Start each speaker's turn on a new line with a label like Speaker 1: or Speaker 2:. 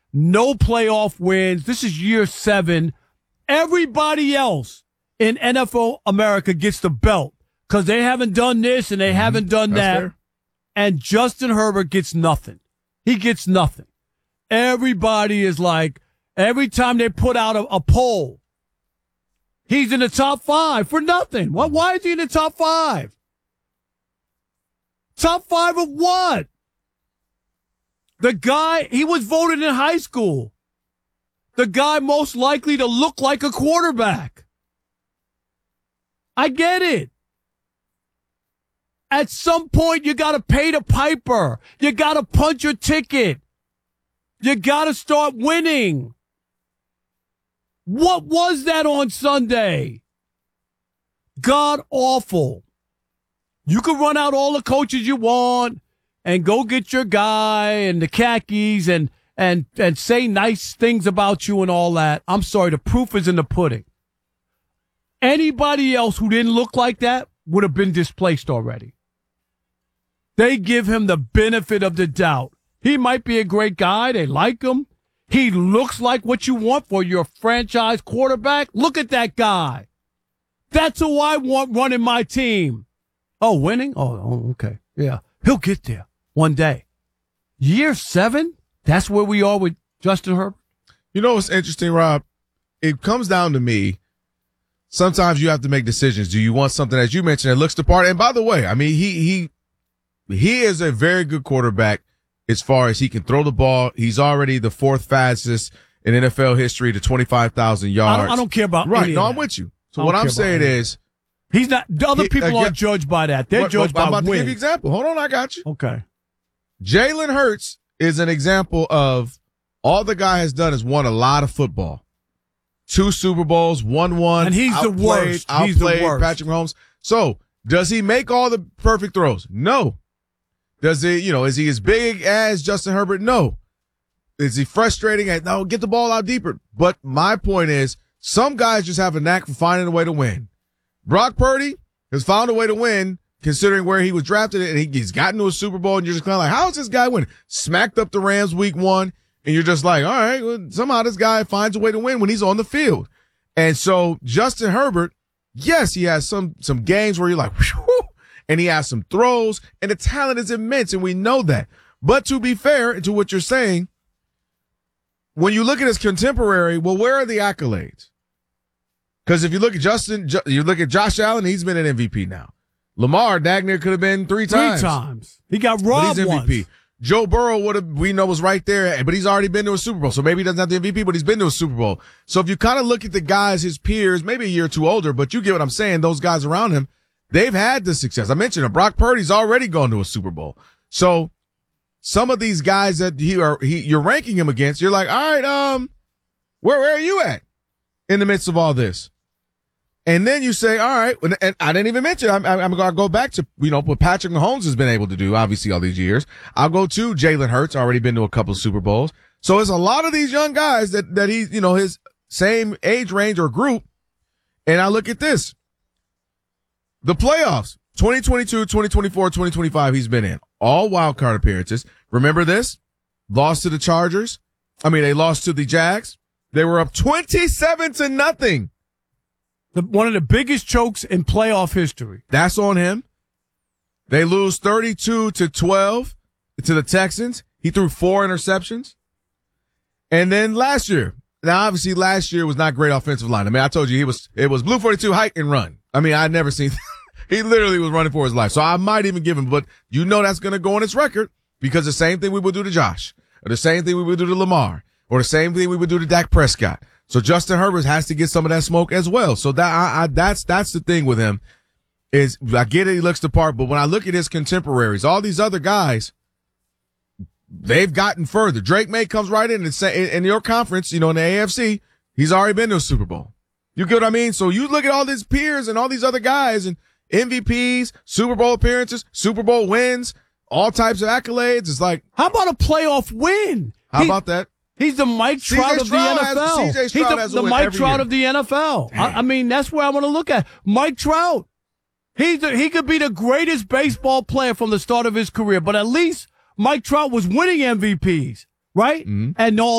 Speaker 1: no playoff wins. This is year 7. Everybody else in NFL America gets the belt because they haven't done this and they haven't done that.
Speaker 2: Fair.
Speaker 1: And Justin Herbert gets nothing. He gets nothing. Everybody is like, every time they put out a poll, he's in the top 5 for nothing. Why is he in the top 5? Top 5 of what? The guy, he was voted in high school. The guy most likely to look like a quarterback. I get it. At some point, you got to pay the piper. You got to punch your ticket. You got to start winning. What was that on Sunday? God awful. You can run out all the coaches you want and go get your guy and the khakis and say nice things about you and all that. I'm sorry, the proof is in the pudding. Anybody else who didn't look like that would have been displaced already. They give him the benefit of the doubt. He might be a great guy. They like him. He looks like what you want for your franchise quarterback. Look at that guy. That's who I want running my team. Oh, winning? Oh, okay. Yeah. He'll get there one day. Year 7? That's where we are with Justin Herbert?
Speaker 2: You know what's interesting, Rob? It comes down to me. Sometimes you have to make decisions. Do you want something, as you mentioned, that looks the part? And by the way, I mean, he is a very good quarterback as far as he can throw the ball. He's already the 4th fastest in NFL history to 25,000 yards.
Speaker 1: I don't care about
Speaker 2: right.
Speaker 1: any
Speaker 2: No,
Speaker 1: of
Speaker 2: I'm
Speaker 1: that.
Speaker 2: with you. So what I'm saying is,
Speaker 1: he's not. The other people aren't judged by that. They're judged by
Speaker 2: I'm about to give you an
Speaker 1: wins.
Speaker 2: example. Hold on, I got you.
Speaker 1: Okay.
Speaker 2: Jalen Hurts is an example of all the guy has done is won a lot of football. 2 Super Bowls, won one.
Speaker 1: And he's the worst.
Speaker 2: Outplayed
Speaker 1: He's the worst.
Speaker 2: Patrick Mahomes. So does he make all the perfect throws? No. Does he, is he as big as Justin Herbert? No. Is he frustrating? No, get the ball out deeper. But my point is, some guys just have a knack for finding a way to win. Brock Purdy has found a way to win, considering where he was drafted, and he's gotten to a Super Bowl, and you're just kind of like, how is this guy winning? Smacked up the Rams week 1, and you're just like, all right, well, somehow this guy finds a way to win when he's on the field. And so Justin Herbert, yes, he has some games where you're like, whew, and he has some throws, and the talent is immense, and we know that. But to be fair to what you're saying, when you look at his contemporary, well, where are the accolades? Because if you look at you look at Josh Allen, he's been an MVP now. Lamar Dagner could have been 3 times.
Speaker 1: 3 times. He got robbed
Speaker 2: but he's MVP.
Speaker 1: once.
Speaker 2: Joe Burrow was right there, but he's already been to a Super Bowl. So maybe he doesn't have the MVP, but he's been to a Super Bowl. So if you kind of look at the guys, his peers, maybe a year or 2 older, but you get what I'm saying, those guys around him, they've had the success. I mentioned him. Brock Purdy's already gone to a Super Bowl. So some of these guys that you're ranking him against, you're like, all right, where are you at in the midst of all this? And then you say, all right, and I didn't even mention, I'm going to go back to, what Patrick Mahomes has been able to do, obviously, all these years. I'll go to Jalen Hurts, already been to a couple of Super Bowls. So there's a lot of these young guys that he's, his same age range or group. And I look at this. The playoffs, 2022, 2024, 2025, he's been in. All wild card appearances. Remember this? Lost to the Chargers. They lost to the Jags. They were up 27-0.
Speaker 1: One of the biggest chokes in playoff history.
Speaker 2: That's on him. They lose 32-12 to the Texans. He threw 4 interceptions. And then last year, now obviously last year was not great offensive line. I told you it was Blue 42 hike and run. I'd never seen he literally was running for his life. So I might even give him, but that's going to go on his record because the same thing we would do to Josh, or the same thing we would do to Lamar, or the same thing we would do to Dak Prescott. So Justin Herbert has to get some of that smoke as well. So that's the thing with him is I get it. He looks the part, but when I look at his contemporaries, all these other guys, they've gotten further. Drake May comes right in and say in your conference, in the AFC, he's already been to a Super Bowl. You get what I mean? So you look at all these peers and all these other guys and MVPs, Super Bowl appearances, Super Bowl wins, all types of accolades. It's like,
Speaker 1: how about a playoff win?
Speaker 2: How about that?
Speaker 1: He's the Mike Trout of the NFL. He's the Mike Trout of the NFL. That's where I want to look at. Mike Trout. He could be the greatest baseball player from the start of his career, but at least Mike Trout was winning MVPs, right? Mm-hmm. And all